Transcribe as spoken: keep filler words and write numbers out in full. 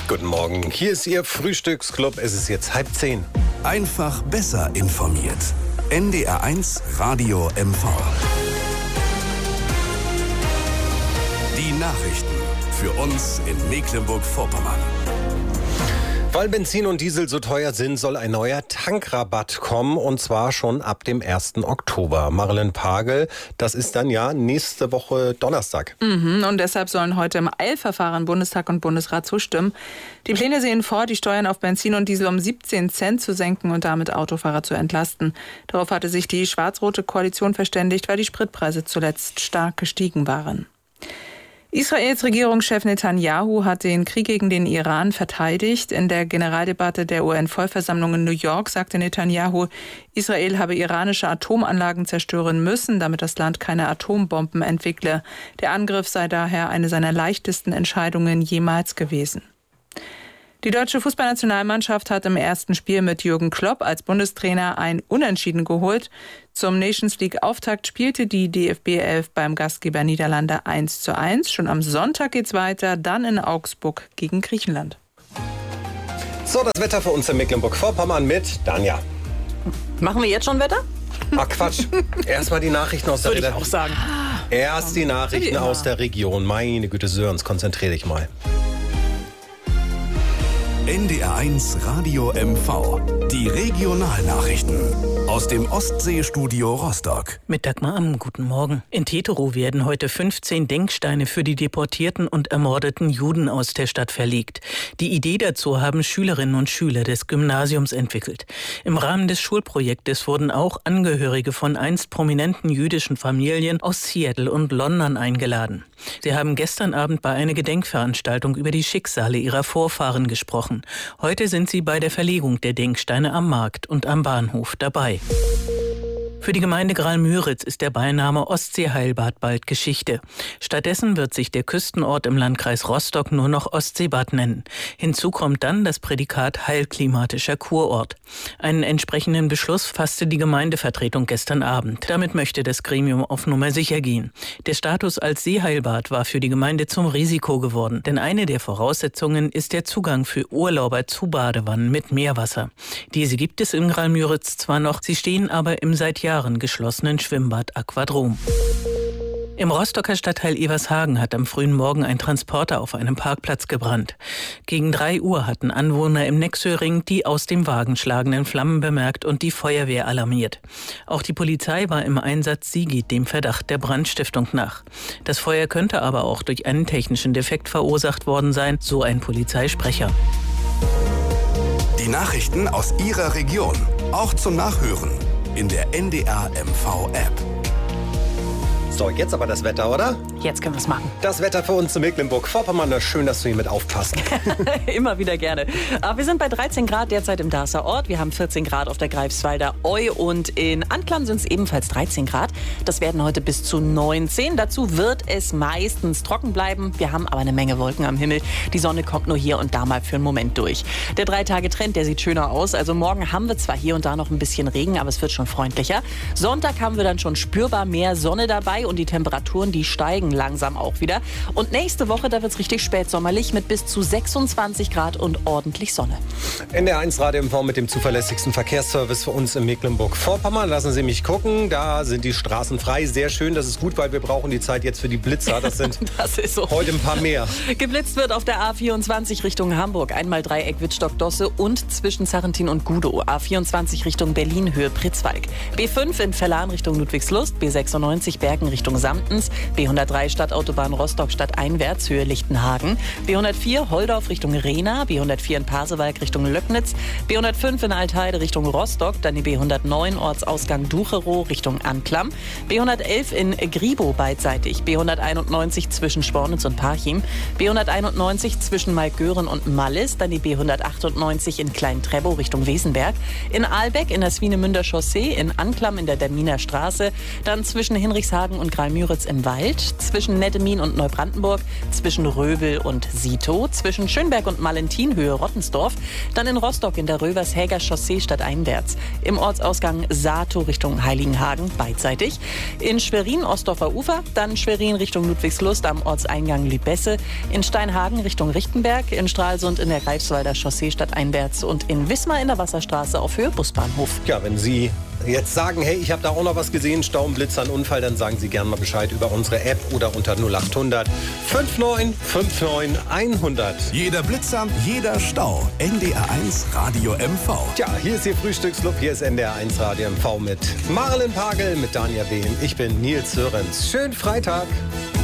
Guten Morgen, hier ist Ihr Frühstücksclub. Es ist jetzt halb zehn. Einfach besser informiert. N D R eins Radio M V. Die Nachrichten für uns in Mecklenburg-Vorpommern. Weil Benzin und Diesel so teuer sind, soll ein neuer Tankrabatt kommen, und zwar schon ab dem ersten Oktober. Marilyn Pagel, das ist dann ja nächste Woche Donnerstag. Mhm, und deshalb sollen heute im Eilverfahren Bundestag und Bundesrat zustimmen. Die Pläne sehen vor, die Steuern auf Benzin und Diesel um siebzehn Cent zu senken und damit Autofahrer zu entlasten. Darauf hatte sich die schwarz-rote Koalition verständigt, weil die Spritpreise zuletzt stark gestiegen waren. Israels Regierungschef Netanyahu hat den Krieg gegen den Iran verteidigt. In der Generaldebatte der U N-Vollversammlung in New York sagte Netanyahu, Israel habe iranische Atomanlagen zerstören müssen, damit das Land keine Atombomben entwickle. Der Angriff sei daher eine seiner leichtesten Entscheidungen jemals gewesen. Die deutsche Fußballnationalmannschaft hat im ersten Spiel mit Jürgen Klopp als Bundestrainer ein Unentschieden geholt. Zum Nations-League-Auftakt spielte die D F B elf beim Gastgeber Niederlande eins zu eins. Schon am Sonntag geht's weiter, dann in Augsburg gegen Griechenland. So, das Wetter für uns in Mecklenburg-Vorpommern mit Danja. Machen wir jetzt schon Wetter? Ach Quatsch, erstmal die Nachrichten aus der Würde ich auch sagen. Erst die Nachrichten aus der Region. Meine Güte, Sörens, konzentrier dich mal. N D R eins Radio M V. Die Regionalnachrichten aus dem Ostseestudio Rostock. Mit Dagmar Amm, guten Morgen. In Teterow werden heute fünfzehn Denksteine für die deportierten und ermordeten Juden aus der Stadt verlegt. Die Idee dazu haben Schülerinnen und Schüler des Gymnasiums entwickelt. Im Rahmen des Schulprojektes wurden auch Angehörige von einst prominenten jüdischen Familien aus Seattle und London eingeladen. Sie haben gestern Abend bei einer Gedenkveranstaltung über die Schicksale ihrer Vorfahren gesprochen. Heute sind sie bei der Verlegung der Denksteine am Markt und am Bahnhof dabei. Für die Gemeinde Graal-Müritz ist der Beiname Ostseeheilbad bald Geschichte. Stattdessen wird sich der Küstenort im Landkreis Rostock nur noch Ostseebad nennen. Hinzu kommt dann das Prädikat heilklimatischer Kurort. Einen entsprechenden Beschluss fasste die Gemeindevertretung gestern Abend. Damit möchte das Gremium auf Nummer sicher gehen. Der Status als Seeheilbad war für die Gemeinde zum Risiko geworden, denn eine der Voraussetzungen ist der Zugang für Urlauber zu Badewannen mit Meerwasser. Diese gibt es in Graal-Müritz zwar noch, sie stehen aber im seit Jahren geschlossenen Schwimmbad Aquadrom. Im Rostocker Stadtteil Evershagen hat am frühen Morgen ein Transporter auf einem Parkplatz gebrannt. Gegen drei Uhr hatten Anwohner im Nexöring die aus dem Wagen schlagenden Flammen bemerkt und die Feuerwehr alarmiert. Auch die Polizei war im Einsatz, sie geht dem Verdacht der Brandstiftung nach. Das Feuer könnte aber auch durch einen technischen Defekt verursacht worden sein, so ein Polizeisprecher. Die Nachrichten aus Ihrer Region, auch zum Nachhören in der N D R M V-App. So, jetzt aber das Wetter, oder? Jetzt können wir es machen. Das Wetter für uns in Mecklenburg-Vorpommern. Schön, dass du hier mit aufpasst. Immer wieder gerne. Aber wir sind bei dreizehn Grad derzeit im Darßer Ort. Wir haben vierzehn Grad auf der Greifswalder Eu und in Anklam sind es ebenfalls dreizehn Grad. Das werden heute bis zu neunzehn. Dazu wird es meistens trocken bleiben. Wir haben aber eine Menge Wolken am Himmel. Die Sonne kommt nur hier und da mal für einen Moment durch. Der Drei-Tage-Trend, der sieht schöner aus. Also morgen haben wir zwar hier und da noch ein bisschen Regen, aber es wird schon freundlicher. Sonntag haben wir dann schon spürbar mehr Sonne dabei und die Temperaturen, die steigen langsam auch wieder. Und nächste Woche, da wird es richtig spätsommerlich mit bis zu sechsundzwanzig Grad und ordentlich Sonne. N D R eins Radio M V mit dem zuverlässigsten Verkehrsservice für uns in Mecklenburg-Vorpommern. Lassen Sie mich gucken, da sind die Straßen frei. Sehr schön, das ist gut, weil wir brauchen die Zeit jetzt für die Blitzer. Das sind das ist so. Heute ein paar mehr. Geblitzt wird auf der A vierundzwanzig Richtung Hamburg. Einmal Dreieck Wittstock-Dosse und zwischen Sarrentin und Gudow. A vierundzwanzig Richtung Berlin, Höhe Pritzwalk. B fünf in Verlan Richtung Ludwigslust. B sechsundneunzig Bergen Richtung Samtens. B hundertdrei Stadtautobahn Rostock stadteinwärts, Höhe Lichtenhagen. B hundertvier Holdorf Richtung Rehna. B hundertvier in Pasewalk Richtung Löcknitz. B hundertfünf in Altheide Richtung Rostock. Dann die B hundertneun Ortsausgang Ducherow Richtung Anklam. B hundertelf in Gribow beidseitig. B hunderteinundneunzig zwischen Spornitz und Parchim. B hunderteinundneunzig zwischen Malkgören und Mallis. Dann die B hundertachtundneunzig in Klein-Trebow Richtung Wesenberg. In Ahlbeck in der Swinemünder Chaussee. In Anklam in der Derminer Straße. Dann zwischen Hinrichshagen und Graal-Müritz im Wald. zwischen Nettemin und Neubrandenburg, zwischen Röbel und Sito, zwischen Schönberg und Malentin Höhe Rottensdorf, dann in Rostock in der Rövershäger Chaussee stadteinwärts, im Ortsausgang Sato Richtung Heiligenhagen beidseitig, in Schwerin Ostdorfer Ufer, dann Schwerin Richtung Ludwigslust am Ortseingang Lübesse, in Steinhagen Richtung Richtenberg, in Stralsund in der Greifswalder Chaussee stadteinwärts und in Wismar in der Wasserstraße auf Höhe Busbahnhof. Ja, wenn Sie jetzt sagen, hey, ich habe da auch noch was gesehen, Stau, Blitzer, Unfall, dann sagen Sie gerne mal Bescheid über unsere App oder unter null acht hundert neunundfünfzig neunundfünfzig hundert. Jeder Blitzer, jeder Stau. N D R eins Radio M V. Tja, hier ist Ihr Frühstücksclub, hier ist N D R eins Radio M V mit Marlen Pagel, mit Daniel Behn. Ich bin Nils Sörens. Schönen Freitag.